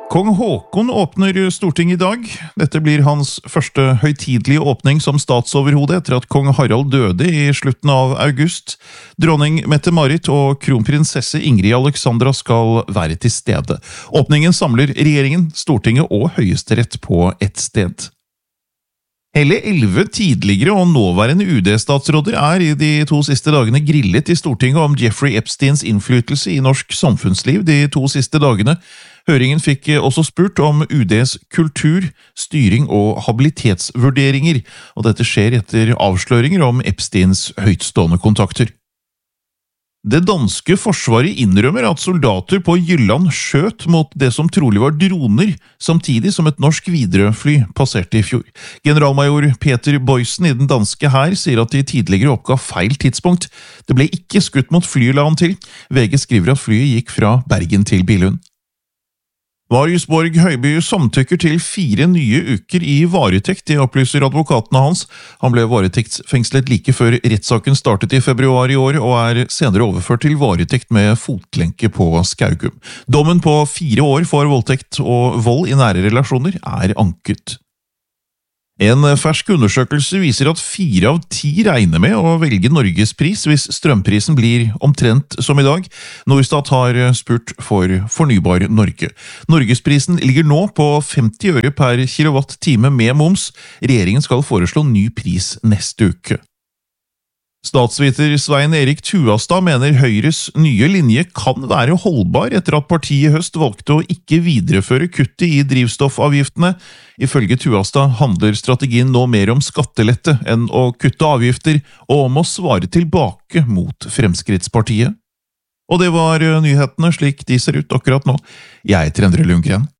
Kong Haakon åpner Stortinget i dag. Dette blir hans første høytidelige åpning som statsoverhode etter at kong Harald døde i slutten av august. Dronning Mette-Marit og kronprinsesse Ingrid Alexandra skal være til stede. Åpningen samler regjeringen, Stortinget og Høyesterett på ett sted. Hele 11 tidligere og nåværende UD-statsråder er i de 2 siste dagene grillet i Stortinget om Jeffrey Epsteins innflytelse i norsk samfunnsliv de 2 siste dagene. Høringen fikk også spurt om UDs kultur, styring og habilitetsvurderinger, og dette skjer etter avsløringer om Epsteins høytstående kontakter. Det danske forsvaret innrømmer at soldater på Jylland skjøt mot det som trolig var droner, samtidig som et norsk Widerøe-fly passerte i fjor. Generalmajor Peter Boysen i den danske hær sier at de tidligere oppga feil tidspunkt. Det ble ikke skutt mot flyet, la han til. VG skriver at flyet gikk fra Bergen til Billund. Marius Borg Høiby samtykker til 4 nye uker i varetekt, det opplyser advokatene hans. Han ble varetektsfengslet like før rettssaken startet i februar i år, og er senere overført til varetekt med fotlenke på Skaugum. Dommen på 4 år for voldtekt og vold i nære relasjoner er anket. En fersk undersøkelse viser at 4 av 10 regner med å velge Norgespris hvis strømprisen blir omtrent som i dag. Norstat har spurt for Fornybar Norge. Norgesprisen ligger nå på 50 øre per kilowatt-time med moms. Regjeringen skal foreslå ny pris neste uke. Statsviter Svein Erik Tuastad mener Høyres nye linje kan være holdbar etter at partiet i høst valgte å ikke videreføre kuttet i drivstoffavgiftene. Ifølge Tuastad handler strategien nå mer om skattelette enn å kutte avgifter, og om å svare tilbake mot Fremskrittspartiet. Og det var nyhetene slik de ser ut akkurat nå. Jeg heter Endre Lundgren.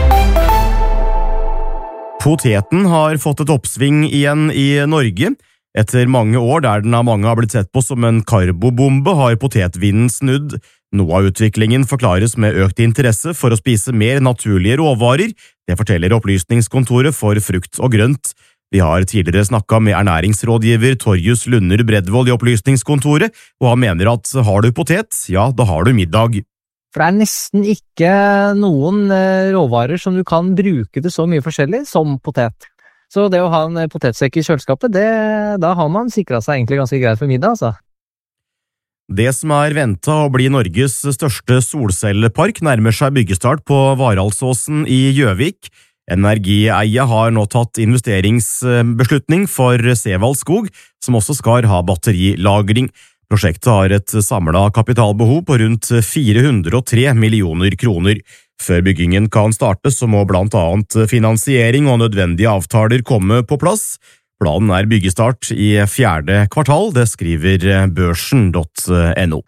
Poteten har fått et oppsving igjen i Norge. Etter mange år der den av mange har blitt sett på som en karbobombe, har potetvinden snudd. Noe av utviklingen forklares med økt interesse for å spise mer naturlige råvarer. Det forteller Opplysningskontoret for frukt og grønt. Vi har tidligere snakket med ernæringsrådgiver Torjus Lunder Bredvold i Opplysningskontoret, og han mener at har du potet, ja, da har du middag. For det er nesten ikke noen råvarer som du kan bruke til så mye forskjellig som potet. Så det å ha en potetsekk i kjøleskapet, da har man sikret seg egentlig ganske greit for middag, altså. Det som er ventet å bli Norges største solcellepark nærmer seg byggestart på Varaldsåsen i Gjøvik. Energieia har nå tatt investeringsbeslutning for Sevald Skog, som også skal ha batterilagring. Prosjektet har et samlet kapitalbehov på rundt 403 millioner kroner. Før byggingen kan starte, så må blant annet finansiering og nødvendige avtaler komme på plass. Planen er byggestart i 4. kvartal, det skriver børsen.no.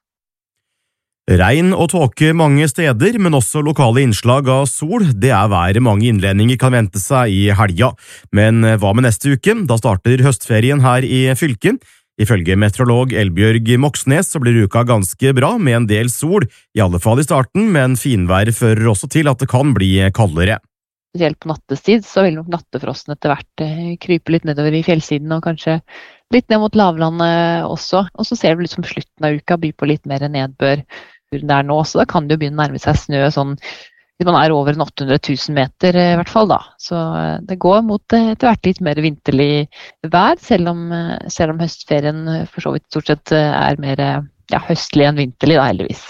Regn og tåke mange steder, men også lokale innslag av sol. Det er været mange innledninger kan vente seg i helga. Men hva med neste uke? Da starter høstferien her i fylket. Ifølge meteorolog Elbjørg Moxnes så blir uka ganske bra med en del sol, i alle fall i starten, men finvær fører også til at det kan bli kaldere. Spesielt på nattestid så vil nok nattefrosten etter hvert krype litt nedover i fjellsiden og kanskje litt ned mot lavlandet også. Og så ser vi liksom slutten av uka by på litt mer nedbør der nå, så da kan det jo begynne å nærme seg snø sånn, hvis man er over 800 000 meter i hvert fall da. Så det går mot etter hvert litt mer vinterlig vær, selv om høstferien for så vidt stort sett er mer høstlig enn vinterlig da, heldigvis.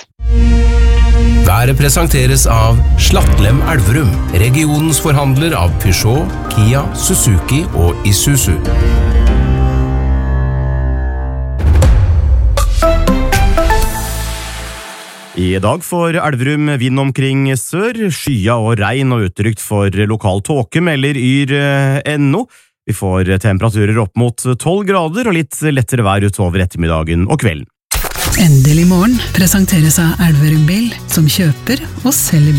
Været presenteres av Slattlem Elverum, regionens forhandler av Peugeot, Kia, Suzuki og Isuzu. I dag får Elverum vind omkring sør, skya og regn og utrygt for lokal tåke, melder yr.no. Vi får temperaturer opp mot 12 grader og litt lettere vær utover ettermiddagen og kvelden. Endelig morgen presenteres av Elverum Bil, som kjøper og selger bil.